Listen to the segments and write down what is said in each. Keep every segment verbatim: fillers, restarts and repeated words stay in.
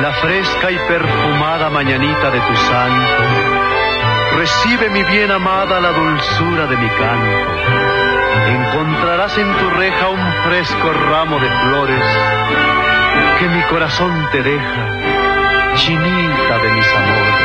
la fresca y perfumada mañanita de tu santo. Recibe, mi bien amada, la dulzura de mi canto. Encontrarás en tu reja un fresco ramo de flores que mi corazón te deja, chinita de mis amores.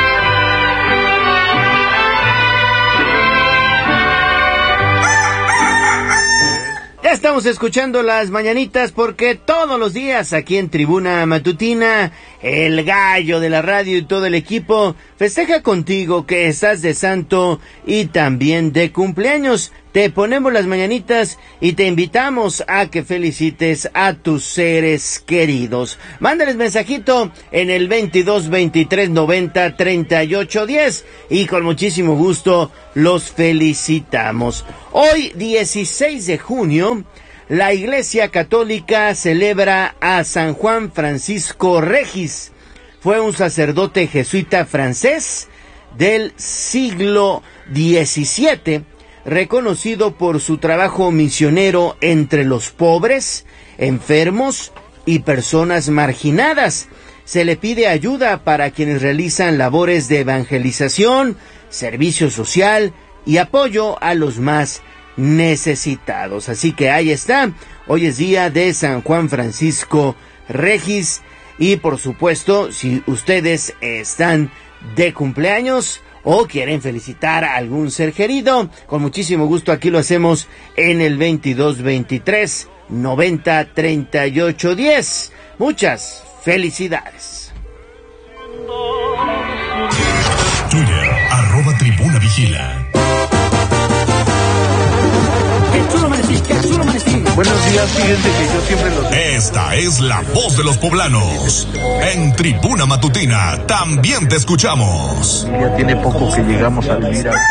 Ya estamos escuchando las mañanitas porque todos los días aquí en Tribuna Matutina, el gallo de la radio y todo el equipo festeja contigo que estás de santo y también de cumpleaños. Te ponemos las mañanitas y te invitamos a que felicites a tus seres queridos. Mándales mensajito en el veintidós veintitrés noventa treinta y ocho diez y con muchísimo gusto los felicitamos. Hoy, dieciséis de junio, la Iglesia Católica celebra a San Juan Francisco Regis. Fue un sacerdote jesuita francés del siglo diecisiete, reconocido por su trabajo misionero entre los pobres, enfermos y personas marginadas. Se le pide ayuda para quienes realizan labores de evangelización, servicio social y apoyo a los más necesitados. Así que ahí está, hoy es día de San Juan Francisco Regis y por supuesto, si ustedes están de cumpleaños o quieren felicitar a algún ser querido, con muchísimo gusto aquí lo hacemos en el veintidós veintitrés noventa treinta y ocho diez. Muchas felicidades. Twitter, arroba Tribuna Vigila. Buenos días, fíjense que yo siempre los... Esta es la voz de los poblanos. En Tribuna Matutina también te escuchamos. Ya tiene poco que llegamos a vivir a...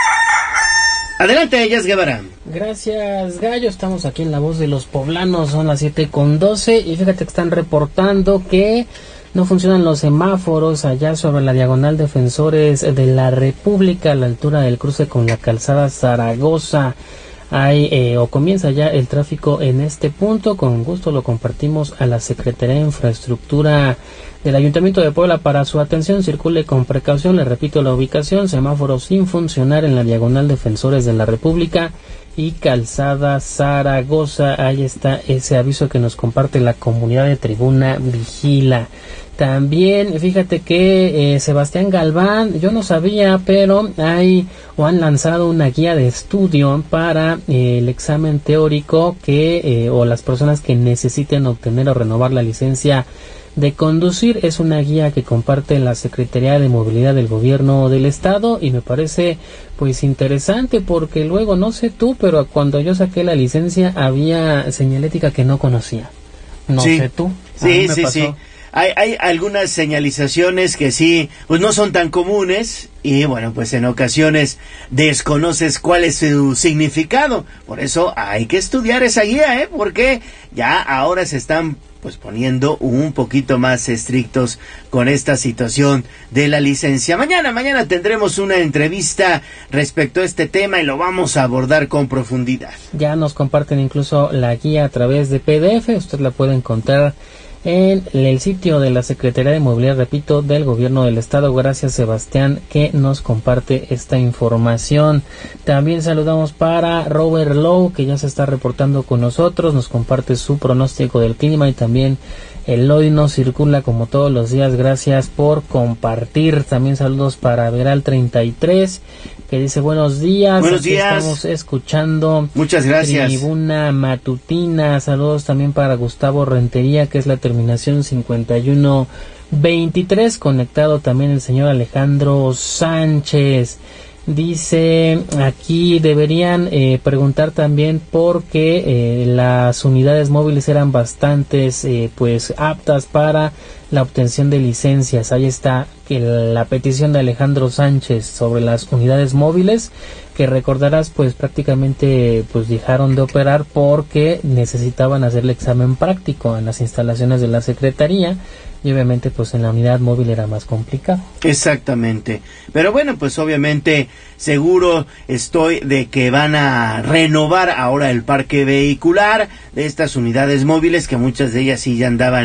Adelante, Elías Guevara. Gracias, Gallo. Estamos aquí en la voz de los poblanos. Son las siete con doce y fíjate que están reportando que no funcionan los semáforos allá sobre la diagonal Defensores de la República, a la altura del cruce con la calzada Zaragoza. Hay eh, o comienza ya el tráfico en este punto. Con gusto lo compartimos a la Secretaría de Infraestructura del Ayuntamiento de Puebla para su atención. Circule con precaución. Le repito la ubicación: semáforo sin funcionar en la diagonal Defensores de la República y calzada Zaragoza. Ahí está ese aviso que nos comparte la comunidad de Tribuna Vigila. También fíjate que eh, Sebastián Galván, yo no sabía, pero hay o han lanzado una guía de estudio para eh, el examen teórico que eh, o las personas que necesiten obtener o renovar la licencia de conducir. Es una guía que comparte la Secretaría de Movilidad del Gobierno del Estado y me parece pues interesante porque luego, no sé tú, pero cuando yo saqué la licencia había señalética que no conocía. No sí. sé tú. Sí, sí, sí. Hay, hay algunas señalizaciones que sí, pues no son tan comunes y bueno, pues en ocasiones desconoces cuál es su significado. Por eso hay que estudiar esa guía, ¿eh? Porque ya ahora se están pues poniendo un poquito más estrictos con esta situación de la licencia. Mañana, mañana tendremos una entrevista respecto a este tema y lo vamos a abordar con profundidad. Ya nos comparten incluso la guía a través de P D F, usted la puede encontrar en el sitio de la Secretaría de Movilidad, repito, del Gobierno del Estado. Gracias, Sebastián, que nos comparte esta información. También saludamos para Robert Lowe, que ya se está reportando con nosotros, nos comparte su pronóstico del clima y también el hoy no circula como todos los días. Gracias por compartir. También saludos para Veral treinta y tres, que dice buenos días. Buenos Aquí días. Estamos escuchando. Muchas gracias. Tribuna Matutina. Saludos también para Gustavo Rentería, que es la terminación cincuenta y uno veintitrés. Conectado también el señor Alejandro Sánchez. Dice aquí deberían eh, preguntar también por qué eh, las unidades móviles eran bastantes eh, pues aptas para la obtención de licencias. Ahí está que la petición de Alejandro Sánchez sobre las unidades móviles, que recordarás pues prácticamente pues dejaron de operar porque necesitaban hacer el examen práctico en las instalaciones de la Secretaría. Y obviamente pues en la unidad móvil era más complicado. Exactamente. Pero bueno, pues obviamente seguro estoy de que van a renovar ahora el parque vehicular de estas unidades móviles, que muchas de ellas sí ya andaban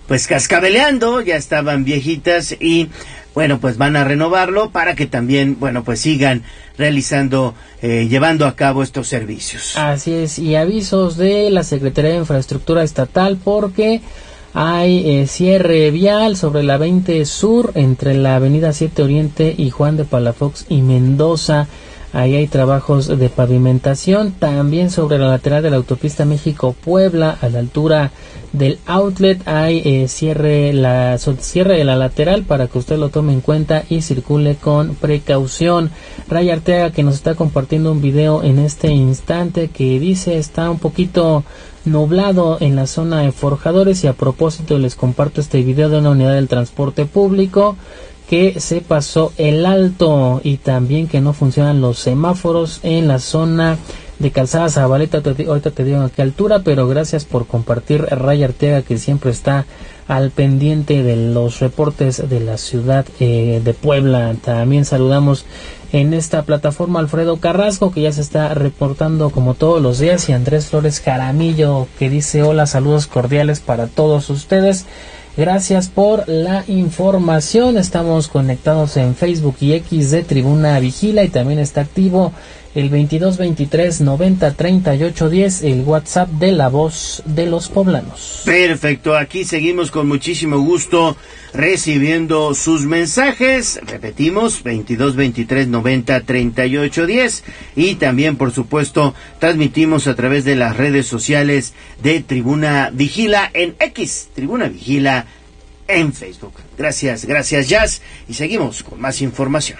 pues cascabeleando, ya estaban viejitas y bueno, pues van a renovarlo para que también, bueno, pues sigan realizando, eh, llevando a cabo estos servicios. Así es, y avisos de la Secretaría de Infraestructura Estatal porque hay eh, cierre vial sobre la veinte Sur entre la avenida siete Oriente y Juan de Palafox y Mendoza. Ahí hay trabajos de pavimentación. También sobre la lateral de la autopista México-Puebla, a la altura del outlet, hay eh, cierre, la, cierre de la lateral para que usted lo tome en cuenta y circule con precaución. Ray Arteaga, que nos está compartiendo un video en este instante, que dice está un poquito nublado en la zona de Forjadores, y a propósito les comparto este video de una unidad del transporte público que se pasó el alto y también que no funcionan los semáforos en la zona de Calzada Zabaleta. Ahorita te digo a qué altura, pero gracias por compartir, Ray Arteaga, que siempre está al pendiente de los reportes de la ciudad eh, de Puebla. También saludamos en esta plataforma Alfredo Carrasco, que ya se está reportando como todos los días, y Andrés Flores Jaramillo, que dice hola, saludos cordiales para todos ustedes. Gracias por la información. Estamos conectados en Facebook y X de Tribuna Vigila, y también está activo el veintidós veintitrés noventa treinta y ocho diez, el WhatsApp de La Voz de los Poblanos. Perfecto, aquí seguimos con muchísimo gusto recibiendo sus mensajes. Repetimos, veintidós veintitrés noventa treinta y ocho diez, y también, por supuesto, transmitimos a través de las redes sociales de Tribuna Vigila en X, Tribuna Vigila en Facebook. Gracias, gracias, Jazz, y seguimos con más información.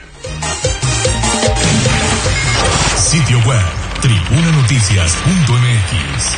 Sitio web tribuna noticias punto m x.